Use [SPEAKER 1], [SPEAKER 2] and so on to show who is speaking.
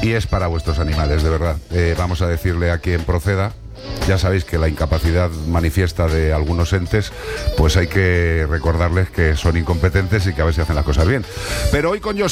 [SPEAKER 1] y es para vuestros animales, de verdad. Vamos a decirle a quien proceda. Ya sabéis que la incapacidad manifiesta de algunos entes, pues hay que recordarles que son incompetentes y que a ver si hacen las cosas bien. Pero hoy con